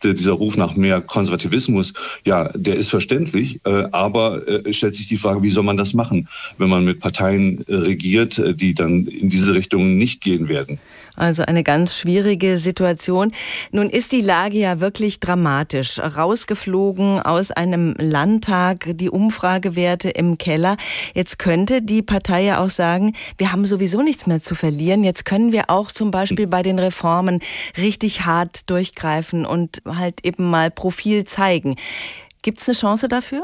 dieser Ruf nach mehr Konservativismus, ja, der ist verständlich, aber stellt sich die Frage, wie soll man das machen, wenn man mit Parteien regiert, die dann in diese Richtung nicht gehen werden. Also eine ganz schwierige Situation. Nun ist die Lage ja wirklich dramatisch. Rausgeflogen aus einem Landtag, die Umfragewerte im Keller. Jetzt könnte die Partei ja auch sagen, wir haben sowieso nichts mehr zu verlieren. Jetzt können wir auch zum Beispiel bei den Reformen richtig hart durchgreifen und halt eben mal Profil zeigen. Gibt es eine Chance dafür?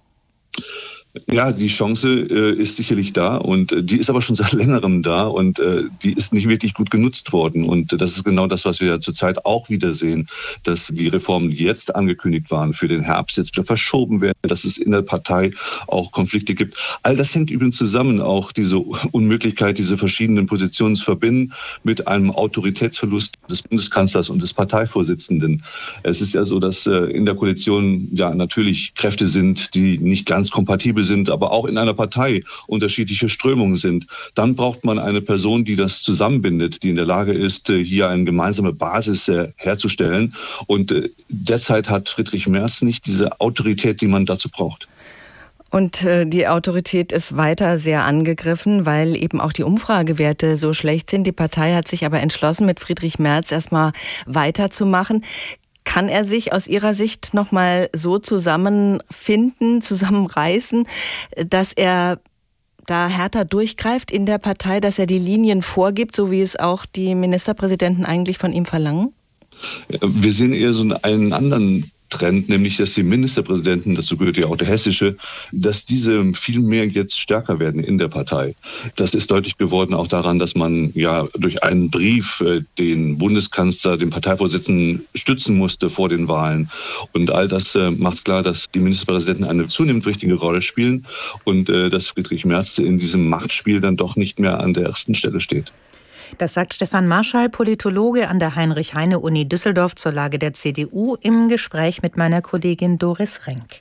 Ja, die Chance ist sicherlich da und die ist aber schon seit längerem da und die ist nicht wirklich gut genutzt worden. Und das ist genau das, was wir ja zurzeit auch wieder sehen, dass die Reformen, die jetzt angekündigt waren für den Herbst, jetzt wieder verschoben werden, dass es in der Partei auch Konflikte gibt. All das hängt übrigens zusammen, auch diese Unmöglichkeit, diese verschiedenen Positionen zu verbinden mit einem Autoritätsverlust des Bundeskanzlers und des Parteivorsitzenden. Es ist ja so, dass in der Koalition ja natürlich Kräfte sind, die nicht ganz kompatibel sind, aber auch in einer Partei unterschiedliche Strömungen sind. Dann braucht man eine Person, die das zusammenbindet, die in der Lage ist, hier eine gemeinsame Basis herzustellen. Und derzeit hat Friedrich Merz nicht diese Autorität, die man dazu braucht. Und die Autorität ist weiter sehr angegriffen, weil eben auch die Umfragewerte so schlecht sind. Die Partei hat sich aber entschlossen, mit Friedrich Merz erstmal weiterzumachen. Kann er sich aus Ihrer Sicht nochmal so zusammenfinden, zusammenreißen, dass er da härter durchgreift in der Partei, dass er die Linien vorgibt, so wie es auch die Ministerpräsidenten eigentlich von ihm verlangen? Wir sehen eher so einen anderen Trend, nämlich dass die Ministerpräsidenten, dazu gehört ja auch der hessische, dass diese viel mehr jetzt stärker werden in der Partei. Das ist deutlich geworden auch daran, dass man ja durch einen Brief den Bundeskanzler, den Parteivorsitzenden stützen musste vor den Wahlen. Und all das macht klar, dass die Ministerpräsidenten eine zunehmend wichtige Rolle spielen und dass Friedrich Merz in diesem Machtspiel dann doch nicht mehr an der ersten Stelle steht. Das sagt Stefan Marschall, Politologe an der Heinrich-Heine-Uni Düsseldorf zur Lage der CDU im Gespräch mit meiner Kollegin Doris Renk.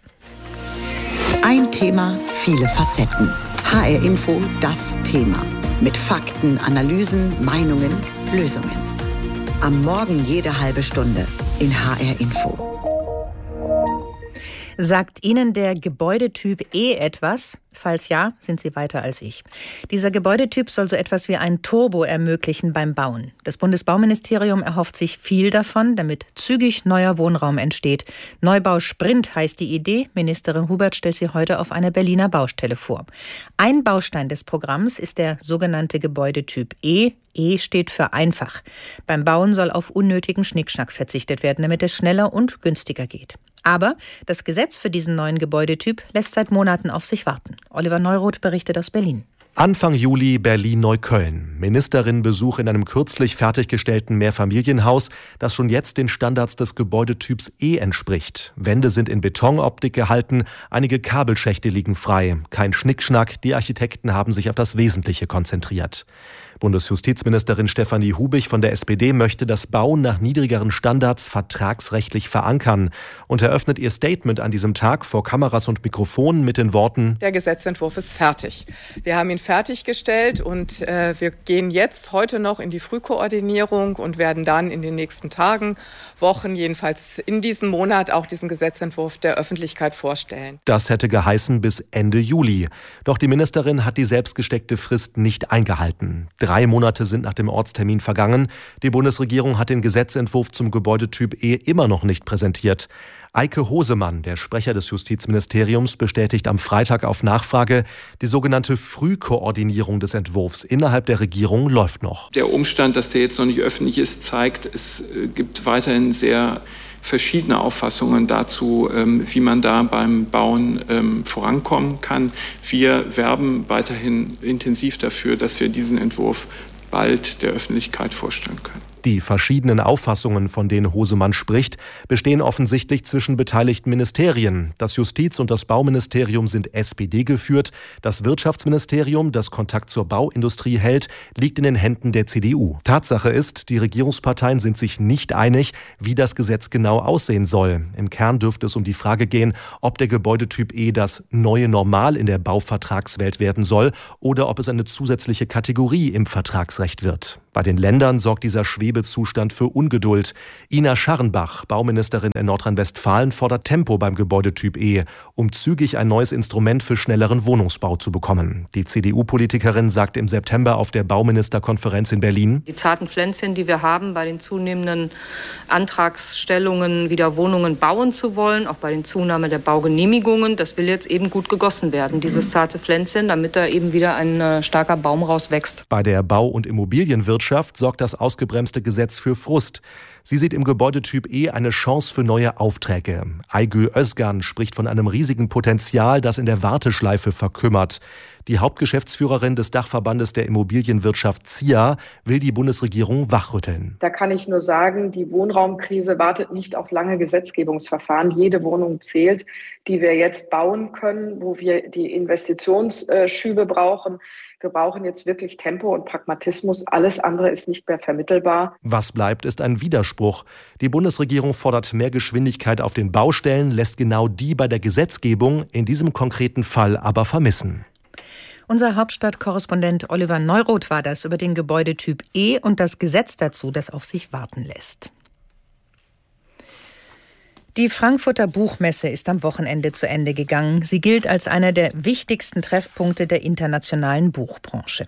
Ein Thema, viele Facetten. HR Info, das Thema. Mit Fakten, Analysen, Meinungen, Lösungen. Am Morgen jede halbe Stunde in HR Info. Sagt Ihnen der Gebäudetyp E etwas? Falls ja, sind Sie weiter als ich. Dieser Gebäudetyp soll so etwas wie ein Turbo ermöglichen beim Bauen. Das Bundesbauministerium erhofft sich viel davon, damit zügig neuer Wohnraum entsteht. Neubau Sprint heißt die Idee. Ministerin Hubert stellt sie heute auf einer Berliner Baustelle vor. Ein Baustein des Programms ist der sogenannte Gebäudetyp E. E steht für einfach. Beim Bauen soll auf unnötigen Schnickschnack verzichtet werden, damit es schneller und günstiger geht. Aber das Gesetz für diesen neuen Gebäudetyp lässt seit Monaten auf sich warten. Oliver Neuroth berichtet aus Berlin. Anfang Juli Berlin-Neukölln. Ministerinnenbesuch in einem kürzlich fertiggestellten Mehrfamilienhaus, das schon jetzt den Standards des Gebäudetyps E entspricht. Wände sind in Betonoptik gehalten, einige Kabelschächte liegen frei. Kein Schnickschnack, die Architekten haben sich auf das Wesentliche konzentriert. Bundesjustizministerin Stefanie Hubich von der SPD möchte das Bauen nach niedrigeren Standards vertragsrechtlich verankern und eröffnet ihr Statement an diesem Tag vor Kameras und Mikrofonen mit den Worten: Der Gesetzentwurf ist fertig. Wir haben ihn fertiggestellt und wir gehen jetzt heute noch in die Frühkoordinierung und werden dann in den nächsten Tagen, Wochen, jedenfalls in diesem Monat auch diesen Gesetzentwurf der Öffentlichkeit vorstellen. Das hätte geheißen bis Ende Juli. Doch die Ministerin hat die selbstgesteckte Frist nicht eingehalten. 3 Monate sind nach dem Ortstermin vergangen. Die Bundesregierung hat den Gesetzentwurf zum Gebäudetyp E immer noch nicht präsentiert. Eike Hosemann, der Sprecher des Justizministeriums, bestätigt am Freitag auf Nachfrage, die sogenannte Frühkoordinierung des Entwurfs innerhalb der Regierung läuft noch. Der Umstand, dass der jetzt noch nicht öffentlich ist, zeigt, es gibt weiterhin sehr verschiedene Auffassungen dazu, wie man da beim Bauen vorankommen kann. Wir werben weiterhin intensiv dafür, dass wir diesen Entwurf bald der Öffentlichkeit vorstellen können. Die verschiedenen Auffassungen, von denen Hosemann spricht, bestehen offensichtlich zwischen beteiligten Ministerien. Das Justiz- und das Bauministerium sind SPD geführt. Das Wirtschaftsministerium, das Kontakt zur Bauindustrie hält, liegt in den Händen der CDU. Tatsache ist, die Regierungsparteien sind sich nicht einig, wie das Gesetz genau aussehen soll. Im Kern dürfte es um die Frage gehen, ob der Gebäudetyp E das neue Normal in der Bauvertragswelt werden soll oder ob es eine zusätzliche Kategorie im Vertragsrecht wird. Bei den Ländern sorgt dieser Schwebezustand für Ungeduld. Ina Scharrenbach, Bauministerin in Nordrhein-Westfalen, fordert Tempo beim Gebäudetyp E, um zügig ein neues Instrument für schnelleren Wohnungsbau zu bekommen. Die CDU-Politikerin sagte im September auf der Bauministerkonferenz in Berlin: Die zarten Pflänzchen, die wir haben, bei den zunehmenden Antragsstellungen wieder Wohnungen bauen zu wollen, auch bei den Zunahme der Baugenehmigungen, das will jetzt eben gut gegossen werden, dieses zarte Pflänzchen, damit da eben wieder ein starker Baum rauswächst. Bei der Bau- und Immobilienwirtschaft sorgt das ausgebremste Gesetz für Frust. Sie sieht im Gebäudetyp E eine Chance für neue Aufträge. Aygül Özgan spricht von einem riesigen Potenzial, das in der Warteschleife verkümmert. Die Hauptgeschäftsführerin des Dachverbandes der Immobilienwirtschaft ZIA will die Bundesregierung wachrütteln. Da kann ich nur sagen, die Wohnraumkrise wartet nicht auf lange Gesetzgebungsverfahren. Jede Wohnung zählt, die wir jetzt bauen können, wo wir die Investitionsschübe brauchen. Wir brauchen jetzt wirklich Tempo und Pragmatismus. Alles andere ist nicht mehr vermittelbar. Was bleibt, ist ein Widerspruch. Die Bundesregierung fordert mehr Geschwindigkeit auf den Baustellen, lässt genau die bei der Gesetzgebung in diesem konkreten Fall aber vermissen. Unser Hauptstadtkorrespondent Oliver Neuroth war das über den Gebäudetyp E und das Gesetz dazu, das auf sich warten lässt. Die Frankfurter Buchmesse ist am Wochenende zu Ende gegangen. Sie gilt als einer der wichtigsten Treffpunkte der internationalen Buchbranche.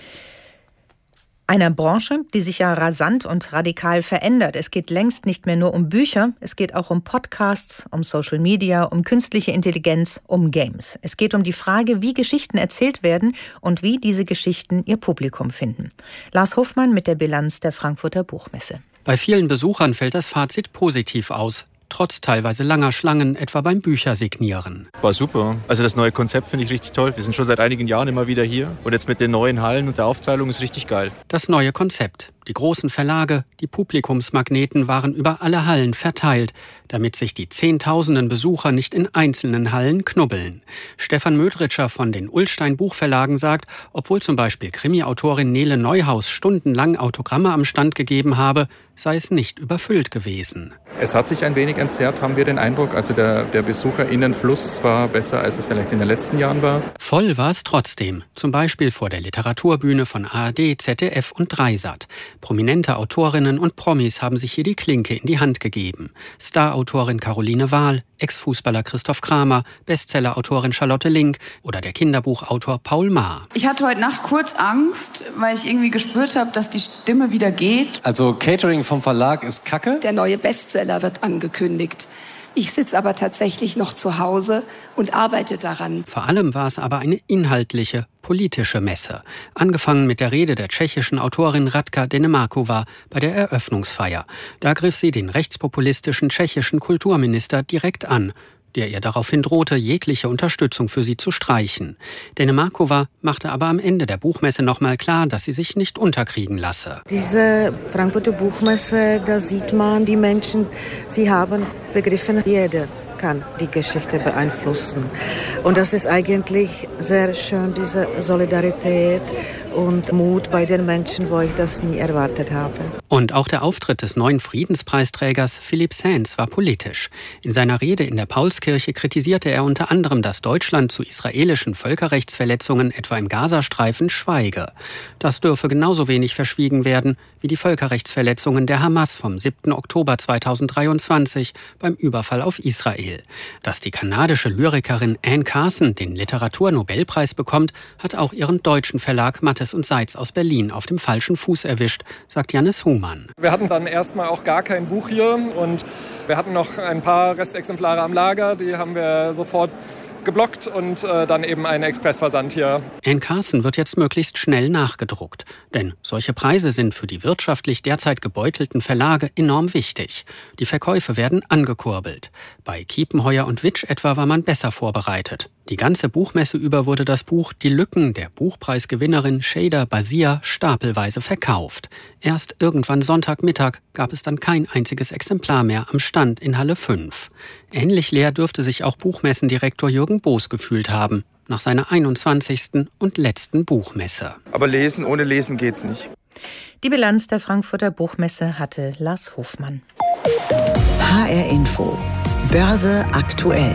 Einer Branche, die sich ja rasant und radikal verändert. Es geht längst nicht mehr nur um Bücher, es geht auch um Podcasts, um Social Media, um künstliche Intelligenz, um Games. Es geht um die Frage, wie Geschichten erzählt werden und wie diese Geschichten ihr Publikum finden. Lars Hofmann mit der Bilanz der Frankfurter Buchmesse. Bei vielen Besuchern fällt das Fazit positiv aus. Trotz teilweise langer Schlangen, etwa beim Büchersignieren. War super. Also das neue Konzept finde ich richtig toll. Wir sind schon seit einigen Jahren immer wieder hier. Und jetzt mit den neuen Hallen und der Aufteilung ist richtig geil. Das neue Konzept. Die großen Verlage, die Publikumsmagneten waren über alle Hallen verteilt, damit sich die Zehntausenden Besucher nicht in einzelnen Hallen knubbeln. Stefan Mödritscher von den Ullstein Buchverlagen sagt, obwohl zum Beispiel Krimi-Autorin Nele Neuhaus stundenlang Autogramme am Stand gegeben habe, sei es nicht überfüllt gewesen. Es hat sich ein wenig entzerrt, haben wir den Eindruck. Also der Besucherinnenfluss war besser, als es vielleicht in den letzten Jahren war. Voll war es trotzdem. Zum Beispiel vor der Literaturbühne von ARD, ZDF und Dreisat. Prominente Autorinnen und Promis haben sich hier die Klinke in die Hand gegeben. Starautorin Caroline Wahl, Ex-Fußballer Christoph Kramer, Bestsellerautorin Charlotte Link oder der Kinderbuchautor Paul Maar. Ich hatte heute Nacht kurz Angst, weil ich irgendwie gespürt habe, dass die Stimme wieder geht. Also Catering vom Verlag ist Kacke. Der neue Bestseller wird angekündigt. Ich sitze aber tatsächlich noch zu Hause und arbeite daran. Vor allem war es aber eine inhaltliche, politische Messe. Angefangen mit der Rede der tschechischen Autorin Radka Denemarková bei der Eröffnungsfeier. Da griff sie den rechtspopulistischen tschechischen Kulturminister direkt an, der ihr daraufhin drohte, jegliche Unterstützung für sie zu streichen. Denemarková machte aber am Ende der Buchmesse nochmal klar, dass sie sich nicht unterkriegen lasse. Diese Frankfurter Buchmesse, da sieht man die Menschen, sie haben begriffen, jeder kann die Geschichte beeinflussen. Und das ist eigentlich sehr schön, diese Solidarität und Mut bei den Menschen, wo ich das nie erwartet habe. Und auch der Auftritt des neuen Friedenspreisträgers Philipp Sands war politisch. In seiner Rede in der Paulskirche kritisierte er unter anderem, dass Deutschland zu israelischen Völkerrechtsverletzungen etwa im Gazastreifen schweige. Das dürfe genauso wenig verschwiegen werden wie die Völkerrechtsverletzungen der Hamas vom 7. Oktober 2023 beim Überfall auf Israel. Dass die kanadische Lyrikerin Anne Carson den Literaturnobelpreis bekommt, hat auch ihren deutschen Verlag Mattes und Seitz aus Berlin auf dem falschen Fuß erwischt, sagt Jannis Humann. Wir hatten dann erstmal auch gar kein Buch hier und wir hatten noch ein paar Restexemplare am Lager, die haben wir sofort geblockt und dann eben einen Expressversand hier. Anne Carson wird jetzt möglichst schnell nachgedruckt. Denn solche Preise sind für die wirtschaftlich derzeit gebeutelten Verlage enorm wichtig. Die Verkäufe werden angekurbelt. Bei Kiepenheuer und Witsch etwa war man besser vorbereitet. Die ganze Buchmesse über wurde das Buch Die Lücken der Buchpreisgewinnerin Shada Basia stapelweise verkauft. Erst irgendwann Sonntagmittag gab es dann kein einziges Exemplar mehr am Stand in Halle 5. Ähnlich leer dürfte sich auch Buchmessendirektor Jürgen Boos gefühlt haben, nach seiner 21. und letzten Buchmesse. Aber lesen, ohne Lesen geht's nicht. Die Bilanz der Frankfurter Buchmesse hatte Lars Hofmann. HR Info. Börse aktuell.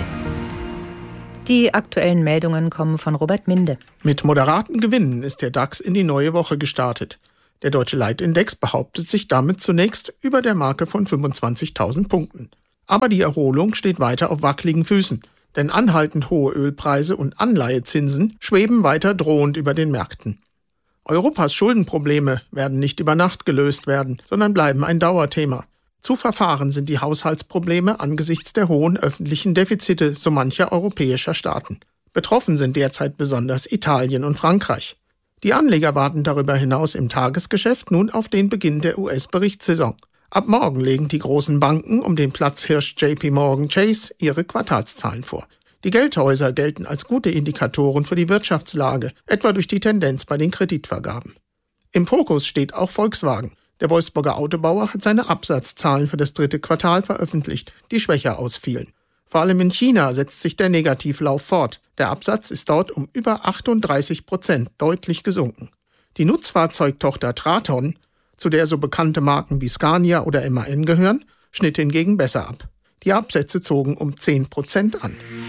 Die aktuellen Meldungen kommen von Robert Minde. Mit moderaten Gewinnen ist der DAX in die neue Woche gestartet. Der deutsche Leitindex behauptet sich damit zunächst über der Marke von 25.000 Punkten. Aber die Erholung steht weiter auf wackeligen Füßen, denn anhaltend hohe Ölpreise und Anleihezinsen schweben weiter drohend über den Märkten. Europas Schuldenprobleme werden nicht über Nacht gelöst werden, sondern bleiben ein Dauerthema. Zu verfahren sind die Haushaltsprobleme angesichts der hohen öffentlichen Defizite so mancher europäischer Staaten. Betroffen sind derzeit besonders Italien und Frankreich. Die Anleger warten darüber hinaus im Tagesgeschäft nun auf den Beginn der US-Berichtssaison. Ab morgen legen die großen Banken um den Platzhirsch JP Morgan Chase ihre Quartalszahlen vor. Die Geldhäuser gelten als gute Indikatoren für die Wirtschaftslage, etwa durch die Tendenz bei den Kreditvergaben. Im Fokus steht auch Volkswagen. Der Wolfsburger Autobauer hat seine Absatzzahlen für das 3. Quartal veröffentlicht, die schwächer ausfielen. Vor allem in China setzt sich der Negativlauf fort. Der Absatz ist dort um über 38% deutlich gesunken. Die Nutzfahrzeugtochter Traton, zu der so bekannte Marken wie Scania oder MAN gehören, schnitt hingegen besser ab. Die Absätze zogen um 10% an.